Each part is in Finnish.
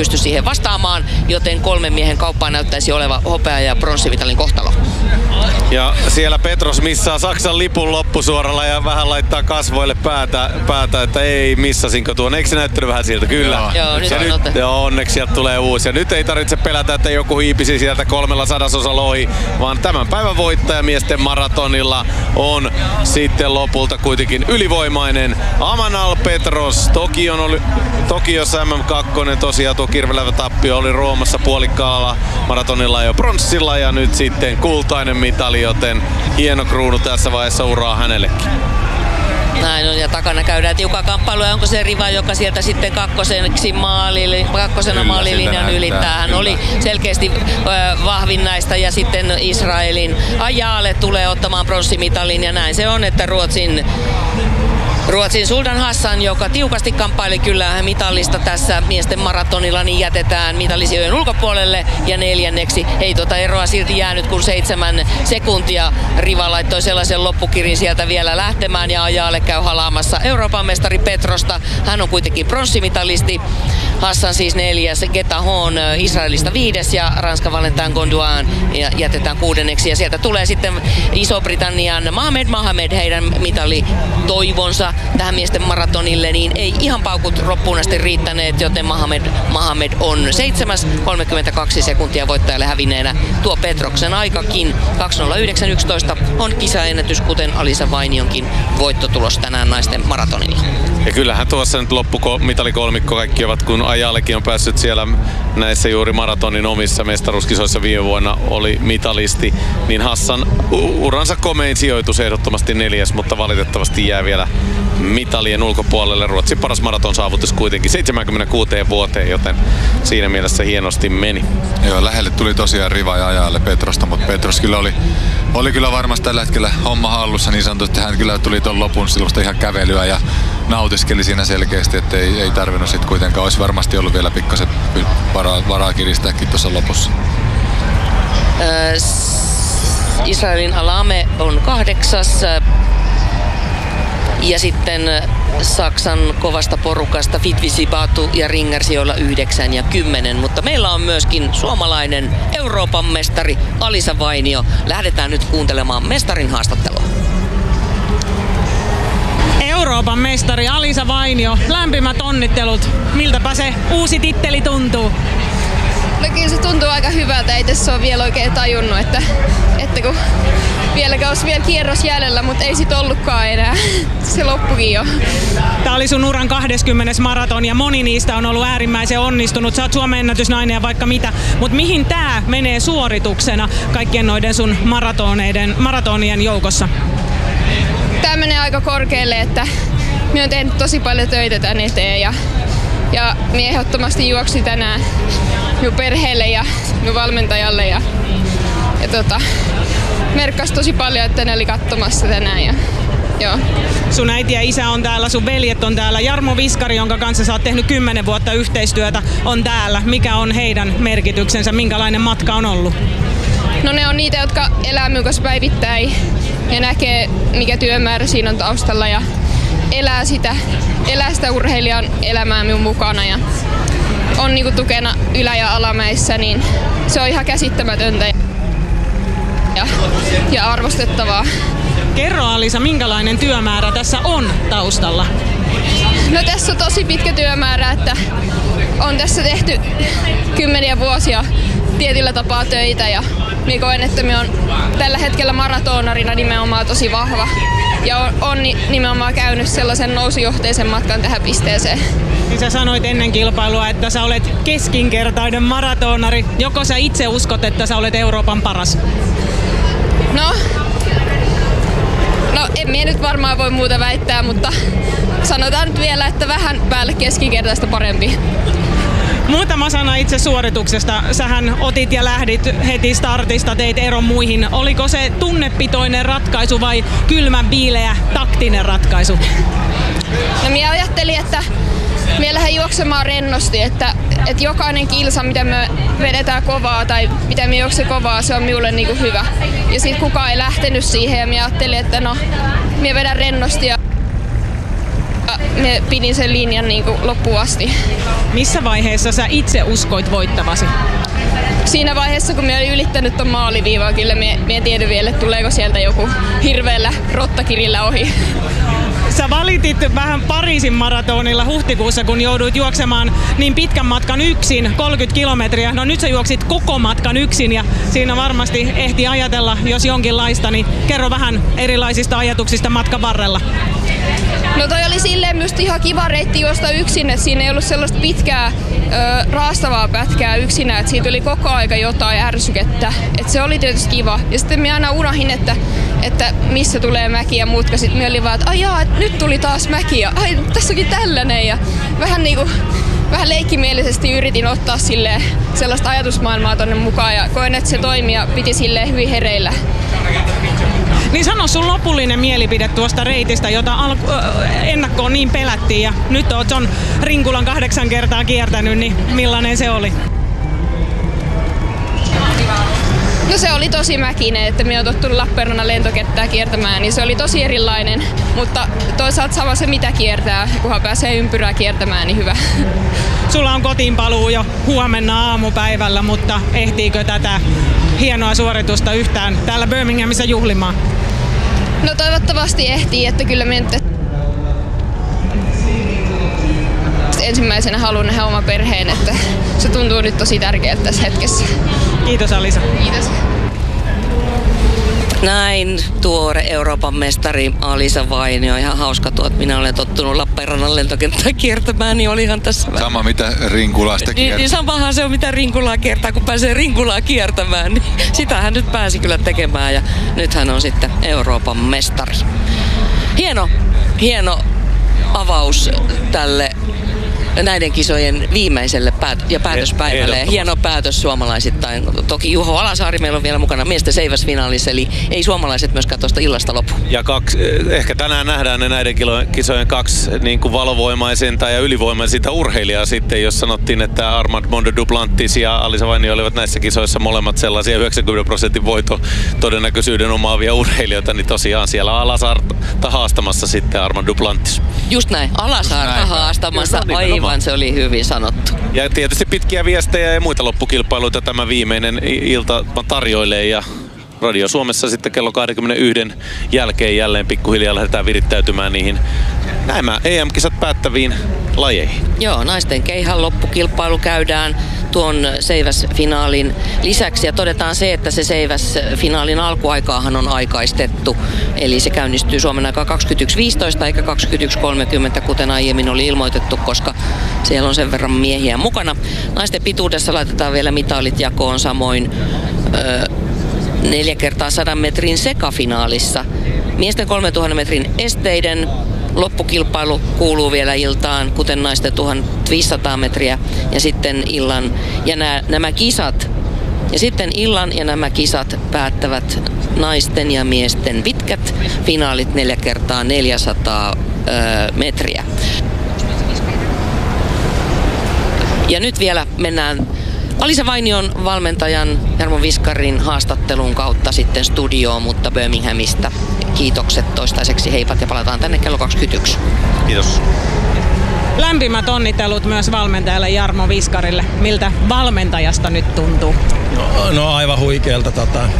pysty siihen vastaamaan, joten 3 miehen kauppaa näyttäisi oleva hopea- ja pronssimitalin kohtalo. Ja siellä Petros missaa Saksan lipun loppusuoralla ja vähän laittaa kasvoille päätä että ei, missasinko tuon. Eikö se näyttänyt vähän siltä? Kyllä. Joo, nyt Joo, onneksi sieltä tulee uusi. Ja nyt ei tarvitse pelätä, että joku hiipisi sieltä 3/100 ohi, vaan tämän päivän voittaja miesten maratonilla on sitten lopulta kuitenkin ylivoimainen Amanal Petros. Tokiossa MM2, tosiaan tuo kirvelevä tappio oli Roomassa puolikkaalla maratonilla jo pronssilla ja nyt sitten kultainen mitali, joten hieno kruunu tässä vaiheessa uraa hänellekin. Näin on, ja takana käydään tiukkaa kamppailua. Onko se Riva, joka sieltä sitten kakkosena maalilinjan ylittää? Hän oli selkeästi vahvin näistä, ja sitten Israelin Ajale tulee ottamaan pronssimitalin, ja näin se on, että Ruotsin Sultan Hassan, joka tiukasti kamppaili kyllä mitallista tässä miesten maratonilla, niin jätetään mitallisijojen ulkopuolelle. Ja 4. ei eroa silti jäänyt kuin 7 sekuntia. Riva laittoi sellaisen loppukirin sieltä vielä lähtemään ja Ajale käy halaamassa Euroopan mestari Petrosta. Hän on kuitenkin pronssimitalisti. Hassan siis 4. Getahon Israelista 5. ja Ranska Valentin Gondouin jätetään 6. Ja sieltä tulee sitten Iso-Britannian Mohamed, heidän mitalitoivonsa tähän miesten maratonille, niin ei ihan paukut loppuun asti riittäneet, joten Mohamed on 7. 32 sekuntia voittajalle hävinneenä. Tuo Petroksen aikakin 2:09.11 on kisaennätys, kuten Alisa Vainionkin voittotulos tänään naisten maratonilla. Ja kyllähän tuossa nyt mitalikolmikko kaikki ovat, kun Ajalekin on päässyt siellä näissä juuri maratonin omissa mestaruuskisoissa viime vuonna oli mitalisti, niin Hassan uransa komein sijoitus ehdottomasti 4, mutta valitettavasti jää vielä mitalien ulkopuolelle. Ruotsin paras maraton saavutus kuitenkin 76 vuoteen, joten siinä mielessä hienosti meni. Joo, lähelle tuli tosiaan Riva ja Ajalle Petrosta, mutta Petros kyllä oli kyllä varmasti tällä hetkellä homma hallussa niin sanotusti. Hän kyllä tuli tuon lopun silloista ihan kävelyä ja nautiskeli siinä selkeästi, että ei tarvinnut sitten kuitenkaan. Olisi varmasti ollut vielä pikkasen varaa kiristääkin tuossa lopussa. Israelin Alame on 8. Ja sitten Saksan kovasta porukasta Fitvisi Batu ja Ringers, joilla 9 ja 10. Mutta meillä on myöskin suomalainen Euroopan mestari Alisa Vainio. Lähdetään nyt kuuntelemaan mestarin haastattelua. Euroopan mestari Alisa Vainio, lämpimät onnittelut. Miltäpä se uusi titteli tuntuu? No kyllä se tuntuu aika hyvältä, ei tässä ole vielä oikein tajunnut, että kun vieläkään olisi vielä kierros jäljellä, mutta ei sit ollutkaan enää. Se loppukin jo. Tämä oli sun uran 20. maraton ja moni niistä on ollut äärimmäisen onnistunut. Sä oot Suomen ennätysnainen ja vaikka mitä. Mutta mihin tää menee suorituksena kaikkien noiden sun maratonien joukossa? Tää menee aika korkealle, että minä olen tehnyt tosi paljon töitä tän eteen ja minä ehdottomasti juoksin tänään minun perheelle ja minun valmentajalle ja merkkasi tosi paljon, että ne oli katsomassa tänään. Joo. Sun äiti ja isä on täällä, sun veljet on täällä. Jarmo Viskari, jonka kanssa sä oot tehnyt 10 vuotta yhteistyötä, on täällä. Mikä on heidän merkityksensä? Minkälainen matka on ollut? No ne on niitä, jotka elää minun kanssa päivittäin ja näkee, mikä työmäärä siinä on taustalla ja elää sitä urheilijan elämää minun mukana ja on niinku tukena Ylä- ja Alamäissä, niin se on ihan käsittämätöntä ja arvostettavaa. Kerro Alisa, minkälainen työmäärä tässä on taustalla? No tässä on tosi pitkä työmäärä, että on tässä tehty 10 vuosia tietyllä tapaa töitä ja minä koen, että minä olen tällä hetkellä maratonarina nimenomaan tosi vahva ja on nimenomaan käynyt sellaisen nousujohteisen matkan tähän pisteeseen. Niin sä sanoit ennen kilpailua, että sä olet keskinkertainen maratonari. Joko sä itse uskot, että sä olet Euroopan paras? No en minä nyt varmaan voi muuta väittää, mutta sanotaan nyt vielä, että vähän päälle keskinkertaista parempi. Muutama sana itse suorituksesta. Sähän otit ja lähdit heti startista, teit eron muihin. Oliko se tunnepitoinen ratkaisu vai kylmän viileä taktinen ratkaisu? No minä ajattelin, että minä lähden juoksemaan rennosti, että jokainen kilsa, mitä me vedetään kovaa tai mitä me juoksen kovaa, se on minulle niinku hyvä. Ja sitten kukaan ei lähtenyt siihen ja minä ajattelin, että no, minä vedän rennosti ja me pidin sen linjan niin kuin loppuun asti. Missä vaiheessa sä itse uskoit voittavasi? Siinä vaiheessa, kun me olin ylittänyt ton maaliviivaa, kyllä me en tiedä vielä, että tuleeko sieltä joku hirveällä rottakirillä ohi. Sä valitit vähän Pariisin maratonilla huhtikuussa, kun jouduit juoksemaan niin pitkän matkan yksin, 30 kilometriä. No nyt sä juoksit koko matkan yksin ja siinä varmasti ehti ajatella, jos jonkinlaista, niin kerro vähän erilaisista ajatuksista matkan varrella. No toi oli silleen myös ihan kiva reitti juosta yksin, että siinä ei ollut sellaista pitkää raastavaa pätkää yksinä, että siitä tuli koko aika jotain ärsykettä. Että se oli tietysti kiva. Ja sitten minä aina unohin, että missä tulee mäki ja muut, sitten minä olin vaan, että ajaa, nyt tuli taas mäki ja ai, tässäkin tällainen. Ja vähän leikkimielisesti yritin ottaa sellaista ajatusmaailmaa tonne mukaan ja koen, että se toimi ja piti silleen hyvin hereillä. Niin sano sun lopullinen mielipide tuosta reitistä, jota ennakkoon niin pelättiin ja nyt oot John Rinkulan 8 kertaa kiertänyt, niin millainen se oli? No se oli tosi mäkinen, että minä olen tottunut Lappeenrannan lentokenttää kiertämään, niin se oli tosi erilainen, mutta toisaalta sama se mitä kiertää, kunhan pääsee ympyrää kiertämään, niin hyvä. Sulla on kotiinpaluu jo huomenna aamupäivällä, mutta ehtiikö tätä hienoa suoritusta yhtään täällä Birminghamissa juhlimaan? No toivottavasti ehtii, että kyllä minä ensimmäisenä haluan nähdä oma perheen, että se tuntuu nyt tosi tärkeältä tässä hetkessä. Kiitos Alisa. Kiitos. Näin tuore Euroopan mestari Alisa Vainio. Ihan hauska tuo, että minä olen tottunut Lappeenrannan lentokenttää kiertämään, niin olihan tässä sama mitä Rinkulasta kiertää. Niin samahan se on mitä Rinkulaa kiertää, kun pääsee Rinkulaa kiertämään. Niin sitähän nyt pääsi kyllä tekemään ja nyt hän on sitten Euroopan mestari. Hieno avaus tälle näiden kisojen viimeiselle päätöspäivälle. Ja hieno päätös suomalaisittain. Toki Juho Alasaari meillä on vielä mukana miesten seiväsfinaalissa, eli ei suomalaiset myöskään tuosta illasta lopu. Ja ehkä tänään nähdään ne näiden kisojen kaksi niin kuin valovoimaisinta ja ylivoimaisinta urheilijaa sitten, jos sanottiin, että Armand Mondo Duplantis ja Alisa Vainio olivat näissä kisoissa molemmat sellaisia 90% voitto todennäköisyyden omaavia urheilijoita, niin tosiaan siellä Alasaarta haastamassa sitten Armand Duplantis. Just näin, Alasaarta haastamassa. Aivan, se oli hyvin sanottu. Ja tietysti pitkiä viestejä ja muita loppukilpailuita tämä viimeinen ilta tarjoilee ja Radio Suomessa sitten kello 21 jälkeen jälleen pikkuhiljaa lähdetään virittäytymään niihin nämä EM-kisat päättäviin lajeihin. Joo, naisten keihän loppukilpailu käydään tuon seiväsfinaalin lisäksi ja todetaan se, että se seiväsfinaalin alkuaikaahan on aikaistettu. Eli se käynnistyy Suomen aikaa 21.15 eikä 21.30, kuten aiemmin oli ilmoitettu, koska siellä on sen verran miehiä mukana. Naisten pituudessa laitetaan vielä mitalit jakoon, samoin 4 kertaa 100 metrin sekafinaalissa. Miesten 3000 metrin esteiden loppukilpailu kuuluu vielä iltaan, kuten naisten 1500 metriä ja sitten illan ja nämä kisat. Ja sitten illan ja nämä kisat päättävät naisten ja miesten pitkät finaalit 4 kertaa 400 metriä. Ja nyt vielä mennään Alisa Vainion valmentajan Jarmo Viskarin haastattelun kautta sitten studioon, mutta Birminghamista. Kiitokset toistaiseksi, heipat ja palataan tänne kello 21. Kiitos. Lämpimät onnittelut myös valmentajalle Jarmo Viskarille. Miltä valmentajasta nyt tuntuu? No aivan huikealta.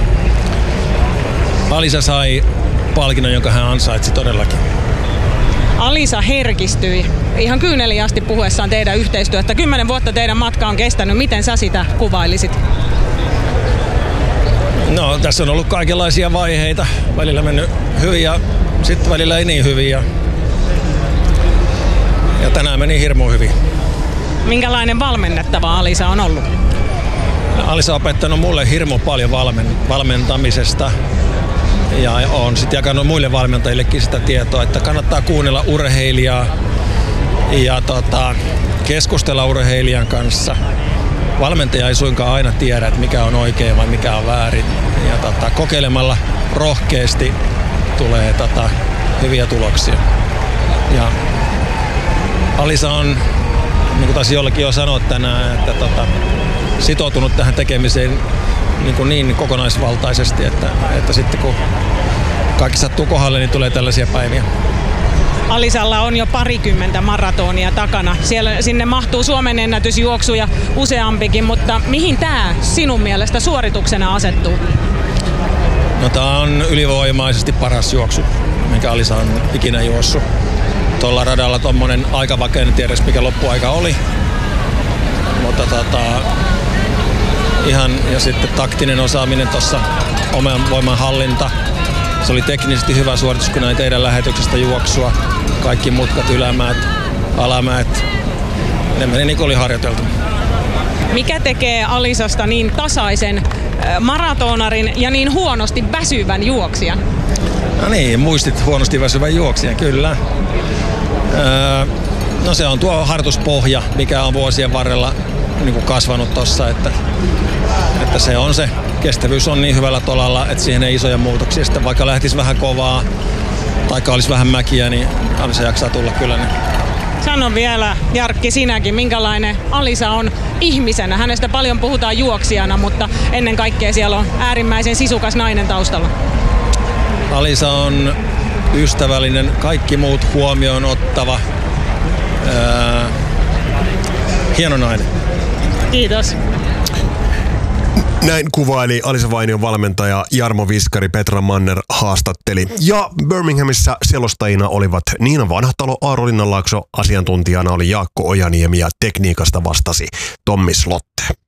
Alisa sai palkinnon, jonka hän ansaitsi todellakin. Alisa herkistyi ihan kyyneliin asti puhuessaan teidän yhteistyötä. 10 vuotta teidän matka on kestänyt. Miten sä sitä kuvailisit? No tässä on ollut kaikenlaisia vaiheita. Välillä mennyt hyvin ja sitten välillä ei niin hyvin. Ja tänään meni hirmu hyvin. Minkälainen valmennettava Alisa on ollut? Alisa on opettanut mulle hirmu paljon valmentamisesta. Ja olen sitten jakanut muille valmentajillekin sitä tietoa, että kannattaa kuunnella urheilijaa ja keskustella urheilijan kanssa. Valmentaja ei suinkaan aina tiedä, että mikä on oikein vai mikä on väärin. Ja kokeilemalla rohkeasti tulee hyviä tuloksia. Ja Alisa on, niin kuin taisi jollekin jo sanoa tänään, että sitoutunut tähän tekemiseen niin kokonaisvaltaisesti, että sitten kun kaikki sattuu kohdalle, niin tulee tällaisia päiviä. Alisalla on jo 20 maratonia takana. Sinne mahtuu Suomen ennätysjuoksuja useampikin, mutta mihin tämä sinun mielestä suorituksena asettuu? No tää on ylivoimaisesti paras juoksu, minkä Alisa on ikinä juossut. Tuolla radalla tommonen aikavake, en tiedä mikä loppuaika oli. Mutta ihan, ja sitten taktinen osaaminen tuossa, oman voiman hallinta. Se oli teknisesti hyvä suoritus, kun näin teidän lähetyksestä juoksua. Kaikki mutkat, ylämäät, alamäät. Ne meni niin kuin oli harjoiteltu. Mikä tekee Alisasta niin tasaisen maratonarin ja niin huonosti väsyvän juoksijan? No niin, muistit huonosti väsyvän juoksijan, kyllä. No se on tuo harjoituspohja, mikä on vuosien varrella niin kuin kasvanut tossa, että se on se. Kestävyys on niin hyvällä tolalla, että siihen ei isoja muutoksia. Sitten vaikka lähtisi vähän kovaa tai olisi vähän mäkiä, niin Alisa jaksaa tulla kyllä. Niin. Sano vielä, Jarkki, sinäkin, minkälainen Alisa on ihmisenä. Hänestä paljon puhutaan juoksijana, mutta ennen kaikkea siellä on äärimmäisen sisukas nainen taustalla. Alisa on ystävällinen, kaikki muut huomioon ottava, hieno nainen. Kiitos. Näin kuvaili Alisa Vainion valmentaja Jarmo Viskari, Petra Manner haastatteli. Ja Birminghamissa selostajina olivat Niina Vanhatalo, Aaro Linnanlaakso, asiantuntijana oli Jaakko Ojaniemi ja tekniikasta vastasi Tommi Slotte.